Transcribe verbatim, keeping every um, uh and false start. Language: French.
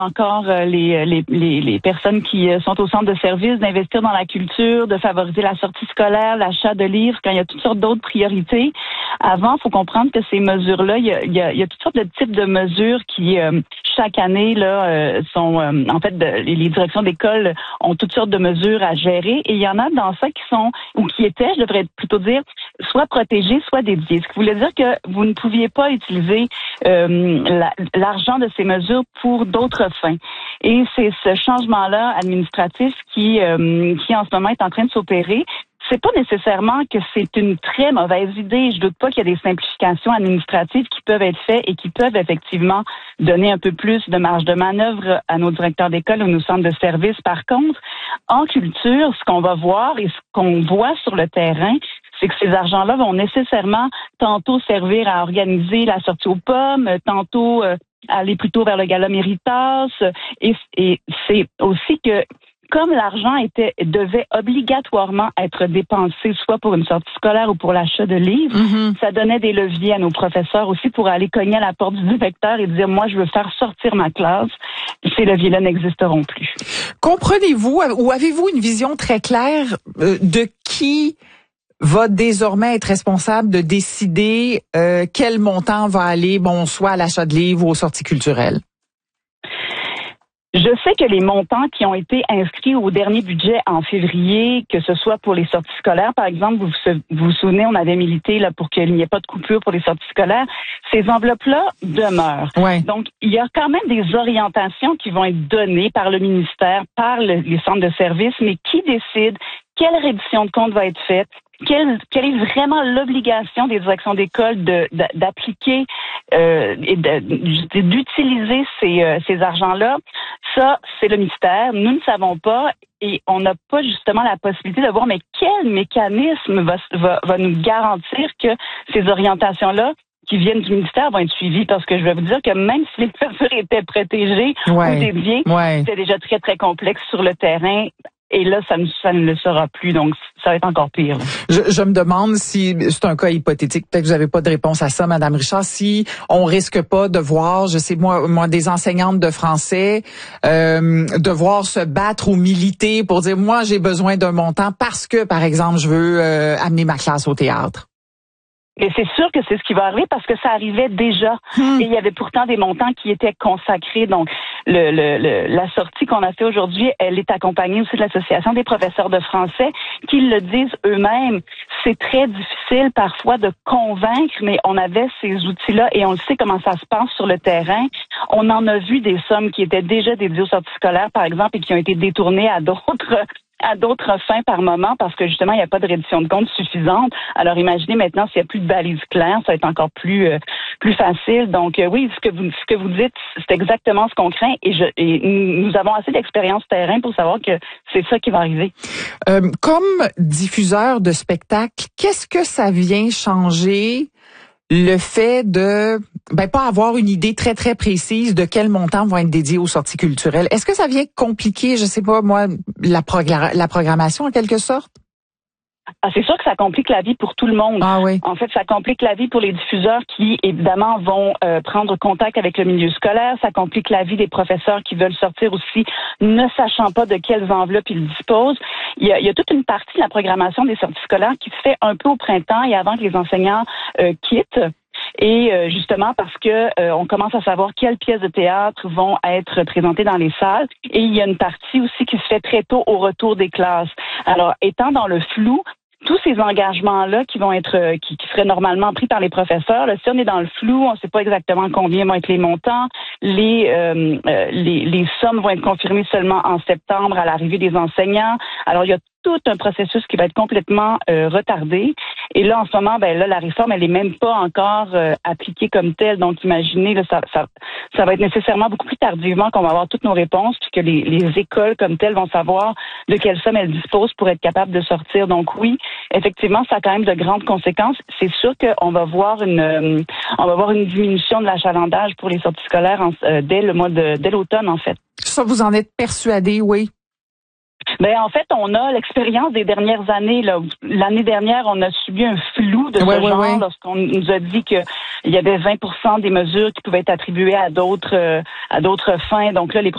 encore euh, les, les, les, les personnes qui euh, sont au centre de service d'investir dans la culture, de favoriser la sortie scolaire, l'achat de livres, quand il y a toutes sortes d'autres priorités. Avant, il faut comprendre que ces mesures-là, il y a, il y a, il y a toutes sortes de types de mesures qui, euh, chaque année, là, euh, sont, euh, en fait, de, les, les directions d'école ont toutes sortes de mesures à gérer. Et il y en a dans ça qui sont, ou qui étaient, je devrais plutôt dire, soit protégées, soit dédiées. Ce qui voulait dire que vous ne pouviez pas utiliser euh, la, l'argent de ces mesures pour d'autres fins. Et c'est ce changement-là administratif qui, euh, qui en ce moment est en train de s'opérer. C'est pas nécessairement que c'est une très mauvaise idée. Je doute pas qu'il y a des simplifications administratives qui peuvent être faites et qui peuvent effectivement donner un peu plus de marge de manœuvre à nos directeurs d'école ou nos centres de services. Par contre, en culture, ce qu'on va voir et ce qu'on voit sur le terrain, c'est que ces argents-là vont nécessairement tantôt servir à organiser la sortie aux pommes, tantôt euh, aller plutôt vers le gala Méritas. Et, et c'est aussi que comme l'argent était devait obligatoirement être dépensé soit pour une sortie scolaire ou pour l'achat de livres, mm-hmm. ça donnait des leviers à nos professeurs aussi pour aller cogner à la porte du directeur et dire « Moi, je veux faire sortir ma classe ». Ces leviers-là n'existeront plus. Comprenez-vous ou avez-vous une vision très claire de qui va désormais être responsable de décider euh, quel montant va aller, bon, soit à l'achat de livres ou aux sorties culturelles? Je sais que les montants qui ont été inscrits au dernier budget en février, que ce soit pour les sorties scolaires, par exemple, vous vous, vous souvenez, on avait milité là pour qu'il n'y ait pas de coupure pour les sorties scolaires, ces enveloppes-là demeurent. Ouais. Donc, il y a quand même des orientations qui vont être données par le ministère, par le, les centres de services, mais qui décide quelle reddition de compte va être faite? Quelle, quelle est vraiment l'obligation des directions d'école de, de, d'appliquer euh, et de, d'utiliser ces, euh, ces argents-là? Ça, c'est le mystère. Nous ne savons pas et on n'a pas justement la possibilité de voir mais quel mécanisme va, va, va nous garantir que ces orientations-là qui viennent du ministère vont être suivies, parce que je vais vous dire que même si les mesures étaient protégées ouais. ou dédiées, ouais. c'était déjà très, très complexe sur le terrain. Et là, ça ne, ça ne le sera plus, donc ça va être encore pire. Je, je me demande si, c'est un cas hypothétique, peut-être que vous n'avez pas de réponse à ça, Madame Richard, si on risque pas de voir, je sais moi, moi des enseignantes de français, euh, devoir se battre ou militer pour dire, moi j'ai besoin d'un montant parce que, par exemple, je veux euh, amener ma classe au théâtre. Et c'est sûr que c'est ce qui va arriver parce que ça arrivait déjà. Hum. Et il y avait pourtant des montants qui étaient consacrés. Donc, le, le, le, la sortie qu'on a fait aujourd'hui, elle est accompagnée aussi de l'Association des professeurs de français qui le disent eux-mêmes. C'est très difficile parfois de convaincre, mais on avait ces outils-là et on le sait comment ça se passe sur le terrain. On en a vu des sommes qui étaient déjà dédiées aux sorties scolaires, par exemple, et qui ont été détournées à d'autres à d'autres fins par moment parce que justement il n'y a pas de reddition de compte suffisante. Alors imaginez maintenant s'il n'y a plus de balises claires, ça va être encore plus euh, plus facile. Donc euh, oui, ce que vous ce que vous dites, c'est exactement ce qu'on craint et je et nous avons assez d'expérience terrain pour savoir que c'est ça qui va arriver. Euh, comme diffuseur de spectacles, qu'est-ce que ça vient changer le fait de ben pas avoir une idée très très précise de quel montant vont être dédiés aux sorties culturelles? Est-ce que ça vient compliquer, je sais pas moi, la, progr- la programmation en quelque sorte? Ah, c'est sûr que ça complique la vie pour tout le monde. Ah oui. En fait, ça complique la vie pour les diffuseurs qui, évidemment, vont euh, prendre contact avec le milieu scolaire. Ça complique la vie des professeurs qui veulent sortir aussi, ne sachant pas de quelles enveloppes ils disposent. Il y a, il y a toute une partie de la programmation des sorties scolaires qui se fait un peu au printemps et avant que les enseignants euh, quittent. Et euh, justement parce que euh, on commence à savoir quelles pièces de théâtre vont être présentées dans les salles. Et il y a une partie aussi qui se fait très tôt au retour des classes. Alors, étant dans le flou, tous ces engagements-là qui vont être, euh, qui, qui seraient normalement pris par les professeurs, là, si on est dans le flou, on ne sait pas exactement combien vont être les montants, les, euh, euh, les, les sommes vont être confirmées seulement en septembre à l'arrivée des enseignants. Alors, il y a tout un processus qui va être complètement euh, retardé. Et là, en ce moment, ben là, la réforme, elle est même pas encore euh, appliquée comme telle. Donc, imaginez, là, ça, ça, ça va être nécessairement beaucoup plus tardivement qu'on va avoir toutes nos réponses, puis que les, les écoles comme telles vont savoir de quelle somme elles disposent pour être capables de sortir. Donc, oui, effectivement, ça a quand même de grandes conséquences. C'est sûr qu'on va voir une, euh, on va voir une diminution de l'achalandage pour les sorties scolaires en, euh, dès le mois de, dès l'automne, en fait. Ça, vous en êtes persuadé, oui? Ben en fait, on a l'expérience des dernières années. Là. L'année dernière, on a subi un flou de ce ouais, genre ouais, ouais. lorsqu'on nous a dit que il y avait vingt pour cent des mesures qui pouvaient être attribuées à d'autres euh, à d'autres fins. Donc là, les